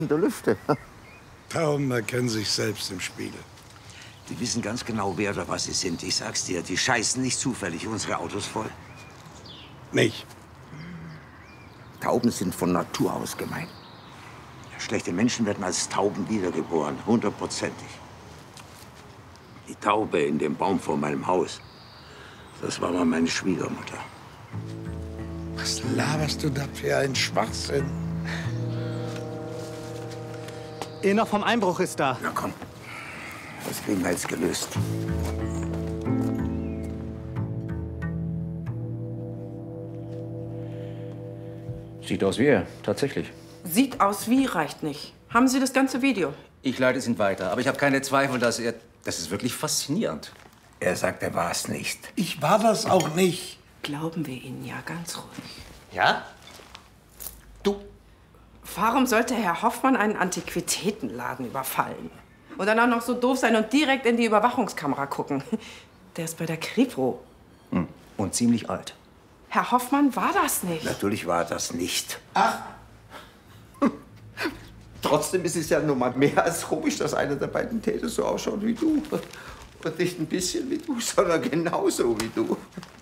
in der Lüfte. Tauben erkennen sich selbst im Spiegel. Die wissen ganz genau, wer oder was sie sind. Ich sag's dir, die scheißen nicht zufällig unsere Autos voll. Nicht. Tauben sind von Natur aus gemein. Schlechte Menschen werden als Tauben wiedergeboren, 100%. Die Taube in dem Baum vor meinem Haus, das war mal meine Schwiegermutter. Was laberst du da für einen Schwachsinn? Noch vom Einbruch ist da. Na komm, das kriegen wir jetzt gelöst. Sieht aus wie er, tatsächlich. Sieht aus wie reicht nicht. Haben Sie das ganze Video? Ich leite es Ihnen weiter, aber ich habe keine Zweifel, dass er... Das ist wirklich faszinierend. Er sagt, er war es nicht. Ich war das auch nicht. Glauben wir Ihnen ja ganz ruhig. Ja? Du? Warum sollte Herr Hoffmann einen Antiquitätenladen überfallen? Und dann auch noch so doof sein und direkt in die Überwachungskamera gucken. Der ist bei der Kripo. Und ziemlich alt. Herr Hoffmann war das nicht. Natürlich war das nicht. Trotzdem ist es ja nun mal mehr als komisch, dass einer der beiden Täter so ausschaut wie du. Und nicht ein bisschen wie du, sondern genauso wie du.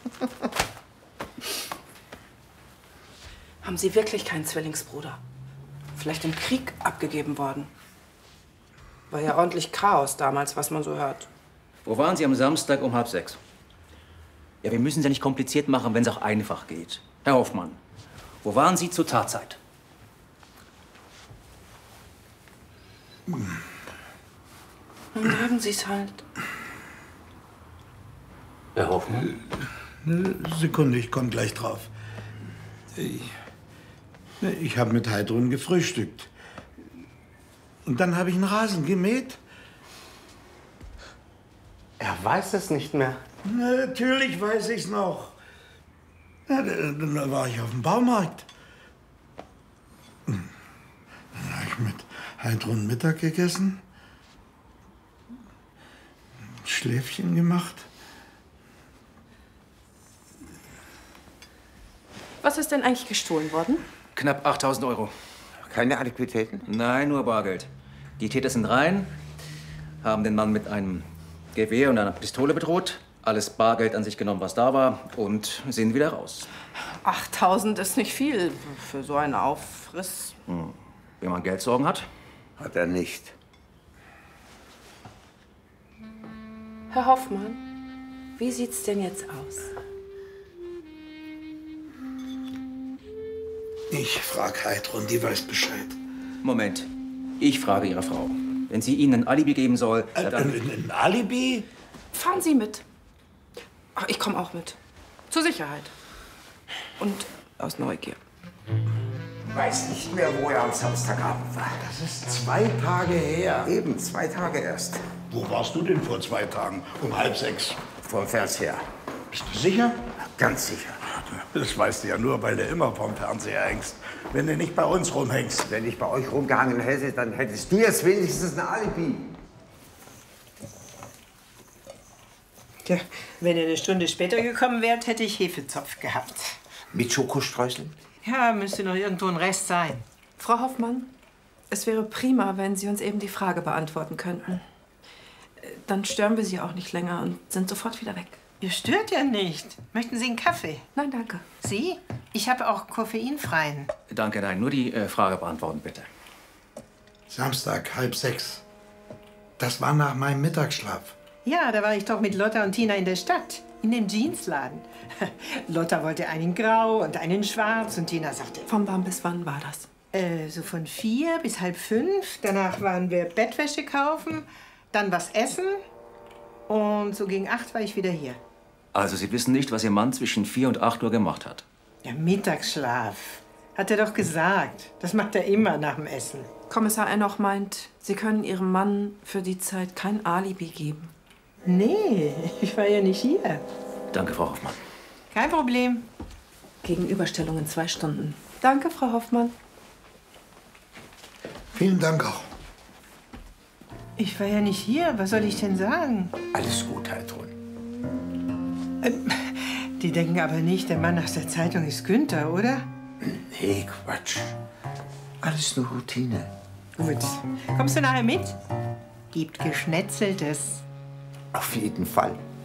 Haben Sie wirklich keinen Zwillingsbruder? Vielleicht im Krieg abgegeben worden? War ja ordentlich Chaos damals, was man so hört. Wo waren Sie am Samstag um 5:30? Ja, wir müssen es ja nicht kompliziert machen, wenn es auch einfach geht. Herr Hoffmann, wo waren Sie zur Tatzeit? Dann sagen Sie es halt. Herr Hoffmann? Eine Sekunde, ich komme gleich drauf. Ich habe mit Heidrun gefrühstückt. Und dann habe ich einen Rasen gemäht. Er weiß es nicht mehr. Natürlich weiß ich's noch. Ja, dann war ich auf dem Baumarkt. Dann habe ich mit Heidrun Mittag gegessen. Ein Schläfchen gemacht. Was ist denn eigentlich gestohlen worden? Knapp 8.000 Euro. Keine Antiquitäten? Nein, nur Bargeld. Die Täter sind rein, haben den Mann mit einem Gewehr und einer Pistole bedroht, alles Bargeld an sich genommen, was da war, und sind wieder raus. 8.000 ist nicht viel für so einen Aufriss. Wenn man Geldsorgen hat. Hat er nicht. Herr Hoffmann, wie sieht's denn jetzt aus? Ich frag Heidrun, die weiß Bescheid. Moment, ich frage Ihre Frau. Wenn sie Ihnen ein Alibi geben soll, dann... Ein Alibi? Fahren Sie mit. Ach, ich komme auch mit. Zur Sicherheit. Und aus Neugier. Weiß nicht mehr, wo er am Samstagabend war. Das ist 2 Tage her. Eben, 2 Tage erst. Wo warst du denn vor 2 Tagen? Um 5:30. Vom Fernseher. Bist du sicher? Ganz sicher. Das weißt du ja nur, weil du immer vom Fernseher hängst. Wenn du nicht bei uns rumhängst. Wenn ich bei euch rumgehangen hätte, dann hättest du jetzt wenigstens ein Alibi. Tja, wenn ihr eine Stunde später gekommen wärt, hätte ich Hefezopf gehabt. Mit Schokostreuseln? Ja, müsste noch irgendwo ein Rest sein. Frau Hoffmann, es wäre prima, wenn Sie uns eben die Frage beantworten könnten. Dann stören wir Sie auch nicht länger und sind sofort wieder weg. Ihr stört ja nicht. Möchten Sie einen Kaffee? Nein, danke. Sie? Ich habe auch koffeinfreien. Danke, nein, nur die Frage beantworten, bitte. Samstag, 5:30. Das war nach meinem Mittagsschlaf. Ja, da war ich doch mit Lotta und Tina in der Stadt. In dem Jeansladen. Lotta wollte einen grau und einen schwarz und Tina sagte... Von wann bis wann war das? So von 4 bis 4:30. Danach waren wir Bettwäsche kaufen, dann was essen und so gegen 8 war ich wieder hier. Also, Sie wissen nicht, was Ihr Mann zwischen 4 und 8 Uhr gemacht hat? Der Mittagsschlaf. Hat er doch gesagt. Das macht er immer nach dem Essen. Kommissar Enoch meint, Sie können Ihrem Mann für die Zeit kein Alibi geben. Nee, ich war ja nicht hier. Danke, Frau Hoffmann. Kein Problem. Gegenüberstellung in 2 Stunden. Danke, Frau Hoffmann. Vielen Dank auch. Ich war ja nicht hier. Was soll ich denn sagen? Alles gut, Heidrun. Die denken aber nicht, der Mann aus der Zeitung ist Günther, oder? Nee, Quatsch. Alles nur Routine. Gut. Kommst du nachher mit? Gibt Geschnetzeltes. Auf jeden Fall.